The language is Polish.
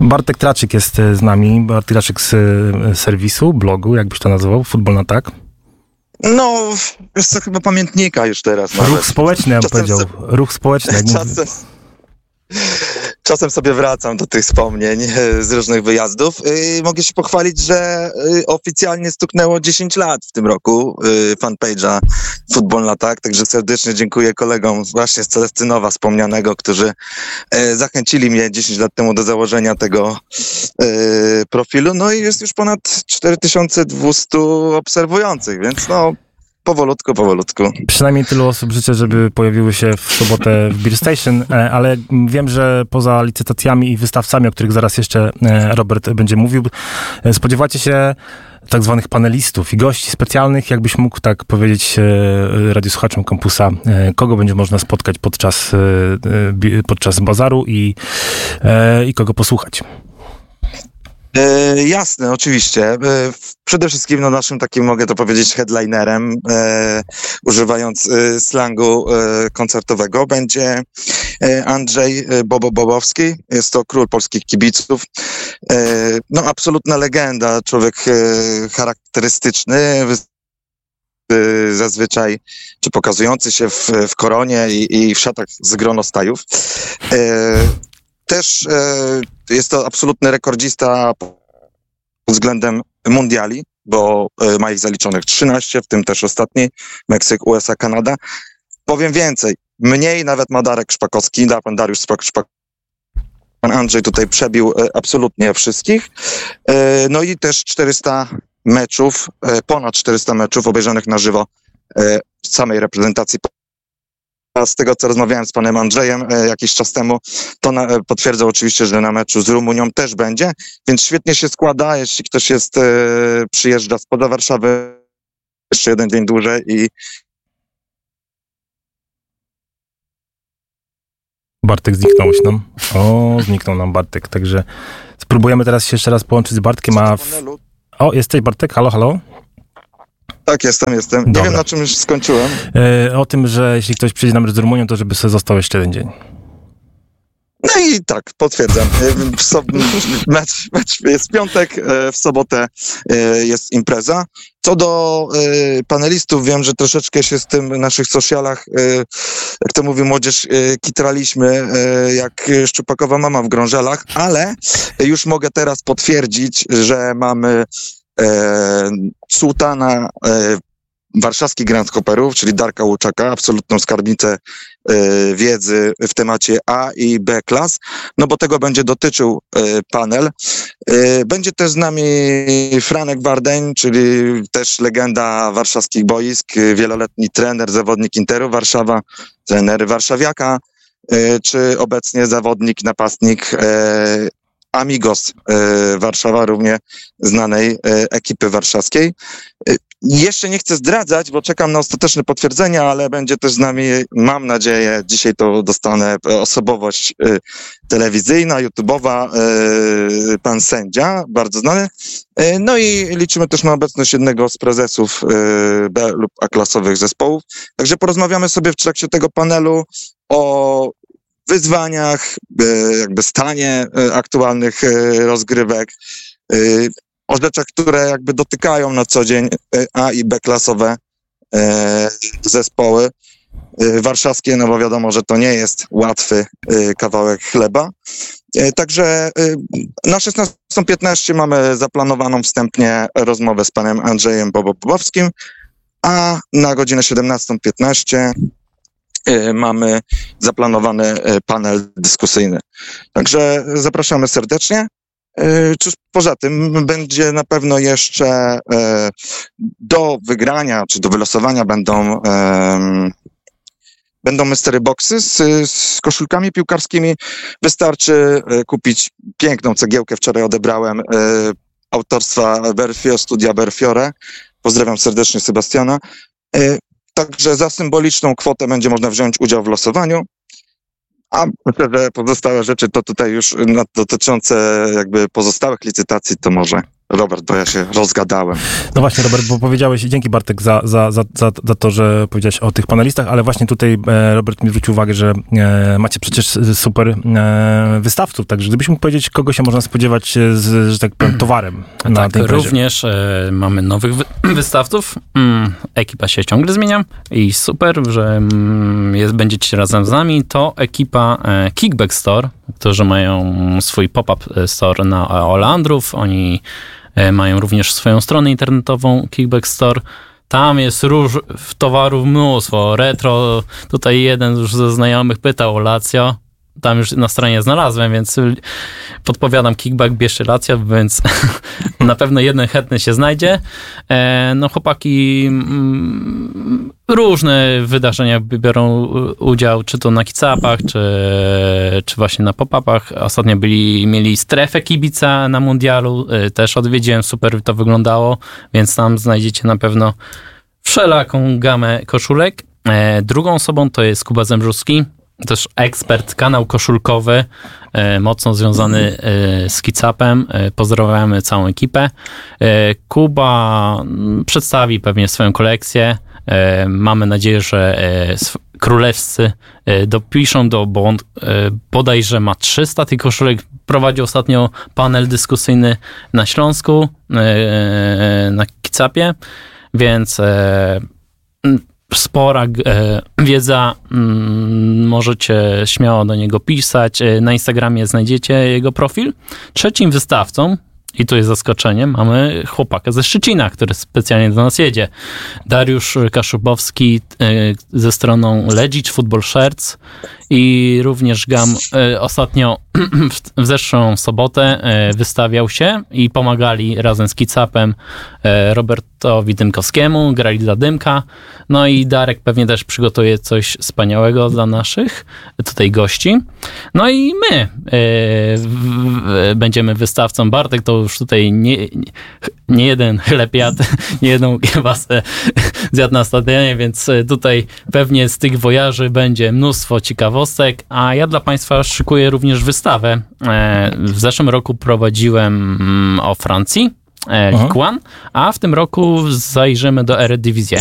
Bartek Traczyk jest z nami. Bartek Traczyk z serwisu, blogu, jakbyś to nazywał, Futbol na tak. No, wiesz co, chyba pamiętnika już teraz. Ruch społeczny, ja bym powiedział. Ruch społeczny. Czasem sobie wracam do tych wspomnień z różnych wyjazdów. Mogę się pochwalić, że oficjalnie stuknęło 10 lat w tym roku fanpage'a Futbol na tak, także serdecznie dziękuję kolegom właśnie z Celestynowa wspomnianego, którzy zachęcili mnie 10 lat temu do założenia tego profilu. No i jest już ponad 4200 obserwujących, więc no powolutku. Przynajmniej tylu osób życzę, żeby pojawiły się w sobotę w Beer Station, ale wiem, że poza licytacjami i wystawcami, o których zaraz jeszcze Robert będzie mówił, spodziewacie się tak zwanych panelistów i gości specjalnych. Jakbyś mógł tak powiedzieć radiosłuchaczom Kampusa, kogo będzie można spotkać podczas bazaru i kogo posłuchać? Jasne, oczywiście. Przede wszystkim naszym takim, mogę to powiedzieć, headlinerem, używając slangu koncertowego, będzie Andrzej Bobowski. Jest to król polskich kibiców. No, absolutna legenda, człowiek charakterystyczny, zazwyczaj, czy pokazujący się w koronie i w szatach z gronostajów. Też jest to absolutny rekordzista pod względem mundiali, bo ma ich zaliczonych 13, w tym też ostatni, Meksyk, USA, Kanada. Powiem więcej, mniej nawet ma Darek Szpakowski, pan Dariusz Szpak. Pan Andrzej tutaj przebił absolutnie wszystkich. No i też 400 meczów, ponad 400 meczów obejrzanych na żywo samej reprezentacji. A z tego, co rozmawiałem z panem Andrzejem jakiś czas temu, to potwierdzał oczywiście, że na meczu z Rumunią też będzie, więc świetnie się składa, jeśli ktoś przyjeżdża spoza Warszawy jeszcze jeden dzień dłużej i... Bartek zniknąłeś nam. Zniknął nam Bartek, także spróbujemy teraz się jeszcze raz połączyć z Bartkiem, O, jesteś Bartek? Halo? Tak, jestem. Dobra. Nie wiem, na czym już skończyłem. O tym, że jeśli ktoś przyjdzie na mecz z Rumunią, to żeby sobie został jeszcze jeden dzień. No i tak, potwierdzam. Mecz jest piątek, w sobotę jest impreza. Co do panelistów, wiem, że troszeczkę się z tym w naszych socialach, jak to mówi młodzież, kitraliśmy jak szczupakowa mama w grążelach, ale już mogę teraz potwierdzić, że mamy sułtana warszawskich Grand Hopperów, czyli Darka Łuczaka, absolutną skarbnicę wiedzy w temacie A i B klas, no bo tego będzie dotyczył panel. Będzie też z nami Franek Bardeń, czyli też legenda warszawskich boisk, wieloletni trener, zawodnik Interu Warszawa, trener warszawiaka, czy obecnie zawodnik, napastnik Amigos Warszawa, równie znanej ekipy warszawskiej. Jeszcze nie chcę zdradzać, bo czekam na ostateczne potwierdzenia, ale będzie też z nami, mam nadzieję, dzisiaj to dostanę, osobowość telewizyjna, YouTube'owa, pan sędzia, bardzo znany. No i liczymy też na obecność jednego z prezesów B lub A-klasowych zespołów. Także porozmawiamy sobie w trakcie tego panelu o wyzwaniach, jakby stanie aktualnych rozgrywek, o rzeczach, które jakby dotykają na co dzień A i B-klasowe zespoły warszawskie, no bo wiadomo, że to nie jest łatwy kawałek chleba. Także na 16:15 mamy zaplanowaną wstępnie rozmowę z panem Andrzejem Bobowskim, a na godzinę 17:15 mamy zaplanowany panel dyskusyjny. Także zapraszamy serdecznie. Poza tym będzie na pewno jeszcze do wygrania, czy do wylosowania będą mystery boxy z koszulkami piłkarskimi. Wystarczy kupić piękną cegiełkę. Wczoraj odebrałem autorstwa Berfio, studia Berfiore. Pozdrawiam serdecznie Sebastiana. Także za symboliczną kwotę będzie można wziąć udział w losowaniu. A myślę, że pozostałe rzeczy to tutaj już dotyczące jakby pozostałych licytacji to może Robert, bo ja się rozgadałem. No właśnie, Robert, bo powiedziałeś, dzięki Bartek za to, że powiedziałeś o tych panelistach, ale właśnie tutaj Robert mi zwrócił uwagę, że macie przecież super wystawców, także gdybyś mógł powiedzieć, kogo się można spodziewać że tak powiem, towarem na tej imprezie. Również mamy nowych wystawców. Ekipa się ciągle zmienia i super, że będziecie razem z nami. To ekipa Kickback Store, którzy mają swój pop-up store na Oleandrów. Oni mają również swoją stronę internetową Kickback Store. Tam jest towarów mnóstwo. Retro, tutaj jeden już ze znajomych pytał o Lazio. Tam już na stronie znalazłem, więc podpowiadam Kickback, bierzcie Lazio, więc na pewno jeden chętny się znajdzie. No chłopaki różne wydarzenia biorą udział, czy to na kick-upach, czy właśnie na pop-upach. Ostatnio mieli strefę kibica na mundialu, też odwiedziłem, super to wyglądało, więc tam znajdziecie na pewno wszelaką gamę koszulek. Drugą osobą to jest Kuba Zembrowski, też ekspert, kanał koszulkowy, mocno związany z kick-upem. Pozdrawiamy całą ekipę. Kuba przedstawi pewnie swoją kolekcję. Mamy nadzieję, że królewscy dopiszą bo on bodajże ma 300 tych koszulek. Prowadził ostatnio panel dyskusyjny na Śląsku, na kick-upie, więc spora wiedza, możecie śmiało do niego pisać. Na Instagramie znajdziecie jego profil. Trzecim wystawcą, i tu jest zaskoczenie, mamy chłopaka ze Szczecina, który specjalnie do nas jedzie. Dariusz Kaszubowski ze stroną Legit Football Shirts i również ostatnio w zeszłą sobotę wystawiał się i pomagali razem z Kick-Upem Robertowi Dymkowskiemu, grali dla Dymka. No i Darek pewnie też przygotuje coś wspaniałego dla naszych tutaj gości. No i my będziemy wystawcą. Bartek to już tutaj nie jeden chleb jadł, nie jedną kiełbasę zjadł na stadionie, więc tutaj pewnie z tych wojaży będzie mnóstwo ciekawostek, a ja dla Państwa szykuję również wystawę. W zeszłym roku prowadziłem o Francji, Ligue 1, a w tym roku zajrzymy do Eredivisie.